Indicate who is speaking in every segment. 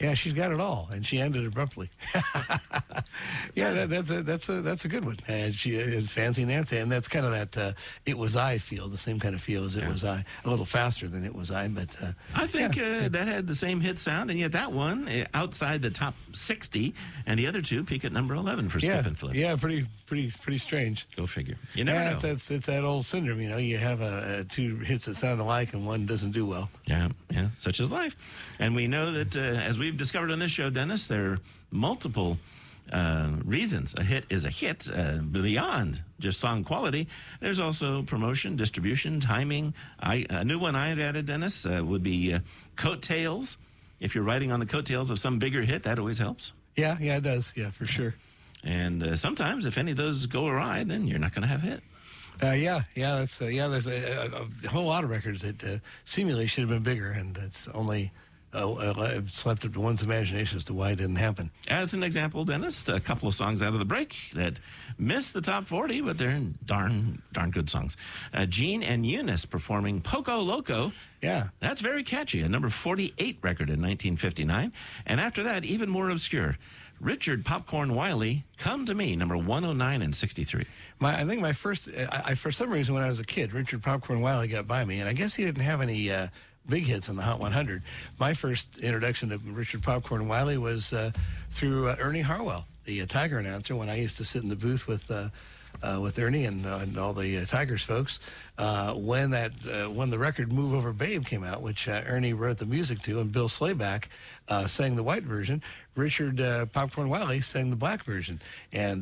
Speaker 1: Yeah, she's got it all, and she ended abruptly. Yeah, that's a good one. And she Fancy Nancy, and that's kind of that It Was I feel, the same kind of feel as It Was I, a little faster than It Was I, but
Speaker 2: I think that had the same hit sound, and yet that one outside the top 60, and the other two peak at number 11 for Skip and Flip.
Speaker 1: Yeah, pretty strange.
Speaker 2: Go figure. You never know.
Speaker 1: It's that old syndrome. You have two hits that sound alike, and one doesn't do well.
Speaker 2: Yeah, such is life. And we know that as we've discovered on this show, Dennis, there are multiple reasons a hit is a hit beyond just song quality. There's also promotion, distribution, timing. A new one I had added, Dennis, would be coattails. If you're riding on the coattails of some bigger hit, that always helps.
Speaker 1: Yeah, it does. Yeah, for sure.
Speaker 2: And sometimes if any of those go awry, then you're not going to have a hit.
Speaker 1: There's a whole lot of records that seemingly should have been bigger, and it's only it's left up to one's imagination as to why it didn't happen.
Speaker 2: As an example, Dennis, a couple of songs out of the break that missed the top 40, but they're darn good songs. Gene and Eunice performing Poco Loco.
Speaker 1: Yeah.
Speaker 2: That's very catchy. A number 48 record in 1959. And after that, even more obscure. Richard Popcorn Wiley, Come to Me, number 109 and 63.
Speaker 1: I think my first, for some reason when I was a kid, Richard Popcorn Wiley got by me, and I guess he didn't have any big hits on the Hot 100. My first introduction to Richard Popcorn Wiley was through Ernie Harwell, the Tiger announcer, when I used to sit in the booth with Ernie and all the Tigers folks. When the record "Move Over Babe" came out, which Ernie wrote the music to, and Bill Slayback sang the white version, Richard Popcorn Wiley sang the black version, and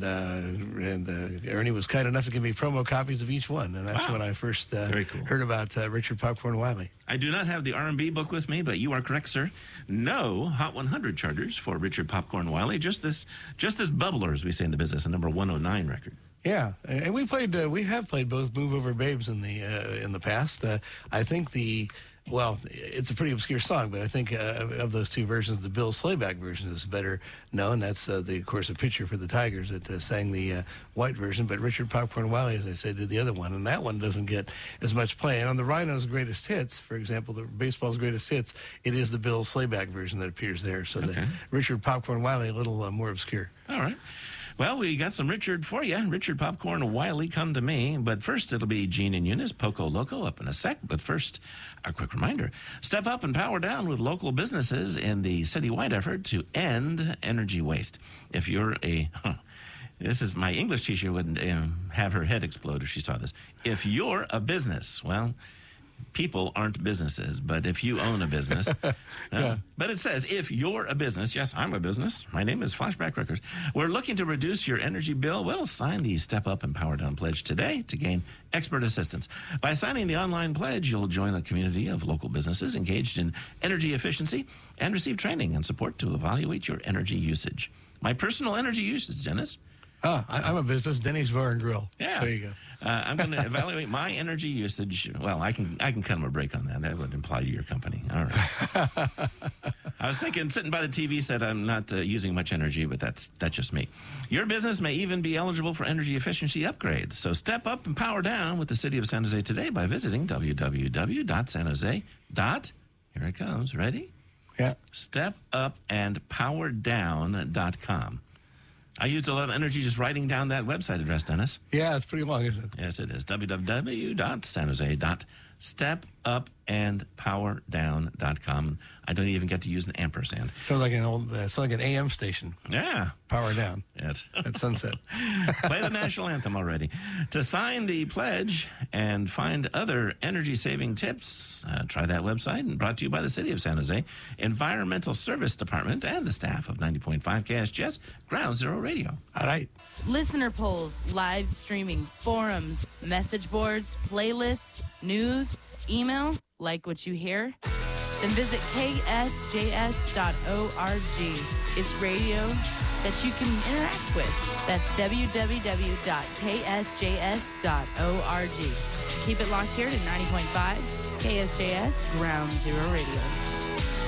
Speaker 1: Ernie was kind enough to give me promo copies of each one, and that's when I first heard about Richard Popcorn Wiley.
Speaker 2: I do not have the R&B book with me, but you are correct, sir. No Hot 100 charters for Richard Popcorn Wiley. Just this bubbler, as we say in the business, a number 109 record.
Speaker 1: Yeah, and we have played both "Move Over Babes" in the past. I think it's a pretty obscure song, but I think of those two versions, the Bill Slayback version is better known. That's of course, a pitcher for the Tigers that sang the white version. But Richard Popcorn Wiley, as I said, did the other one, and that one doesn't get as much play. And on the Rhinos' Greatest Hits, for example, the baseball's Greatest Hits, it is the Bill Slayback version that appears there. So the Richard Popcorn Wiley, a little more obscure.
Speaker 2: All right. Well, we got some Richard for you. Richard Popcorn Wiley, Come to Me. But first, it'll be Gene and Eunice, Poco Loco, up in a sec. But first, a quick reminder. Step up and power down with local businesses in the citywide effort to end energy waste. If you're this is my English teacher would have her head explode if she saw this. If you're a business, well, people aren't businesses, but if you own a business, but it says if you're a business, yes, I'm a business. My name is Flashback Records. We're looking to reduce your energy bill. Well, sign the Step Up and Power Down pledge today to gain expert assistance. By signing the online pledge, you'll join a community of local businesses engaged in energy efficiency and receive training and support to evaluate your energy usage. My personal energy usage, Dennis.
Speaker 1: I'm a business, Denny's Bar and Grill.
Speaker 2: Yeah.
Speaker 1: There you go.
Speaker 2: I'm going to evaluate my energy usage. Well, I can cut them a break on that. That would imply to your company. All right. I was thinking, sitting by the TV set, I'm not using much energy, but that's just me. Your business may even be eligible for energy efficiency upgrades. So step up and power down with the City of San Jose today by visiting www.sanjose. Here it comes. Ready?
Speaker 1: Yeah.
Speaker 2: stepupandpowerdown.com. I used a lot of energy just writing down that website address, Dennis.
Speaker 1: Yeah, it's pretty long, isn't it?
Speaker 2: Yes, it is. www.sanjose.stepupandpowerdown.com. I don't even get to use an ampersand.
Speaker 1: Sounds like an AM station.
Speaker 2: Yeah.
Speaker 1: Power down.
Speaker 2: Yes.
Speaker 1: At sunset.
Speaker 2: Play the national anthem already. To sign the pledge and find other energy-saving tips, try that website. And brought to you by the City of San Jose, Environmental Service Department, and the staff of 90.5 KSGS Ground Zero Radio.
Speaker 1: All right.
Speaker 3: Listener polls, live streaming, forums, message boards, playlists, news, email. Like what you hear? Then visit ksjs.org. It's radio that you can interact with. That's www.ksjs.org. Keep it locked here to 90.5 KSJS Ground Zero Radio.